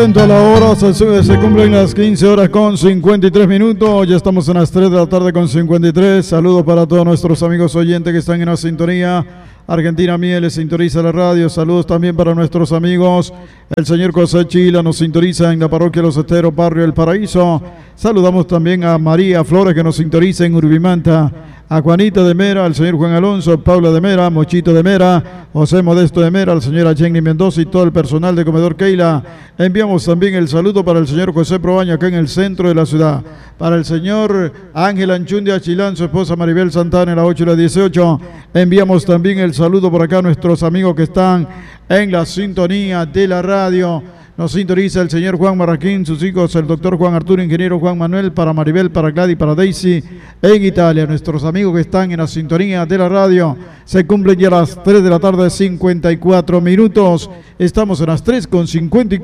A la hora se cumplen las 15 horas con 53 minutos. Ya estamos en las 3 de la tarde con 53. Saludos para todos nuestros amigos oyentes que están en la sintonía. Argentina Mieles sintoniza la radio. Saludos también para nuestros amigos. El señor José Chila nos sintoniza en la parroquia Los Esteros, barrio El Paraíso. Saludamos también a María Flores que nos sintoniza en Urbimanta. A Juanita de Mera, al señor Juan Alonso, Paula de Mera, Mochito de Mera, José Modesto de Mera, al señor Jenny Mendoza y todo el personal de Comedor Keila. Enviamos también el saludo para el señor José Probaño acá en el centro de la ciudad. Para el señor Ángel Anchundia Chilán, su esposa Maribel Santana en la 8 y la 18. Enviamos también el saludo por acá a nuestros amigos que están en la sintonía de la radio. Nos sintoniza el señor Juan Marraquín, sus hijos, el doctor Juan Arturo, ingeniero Juan Manuel, para Maribel, para Gladys, para Daisy, en Italia. Nuestros amigos que están en la sintonía de la radio. Se cumplen ya las 3 de la tarde, 54 minutos. Estamos en las 3 con 54.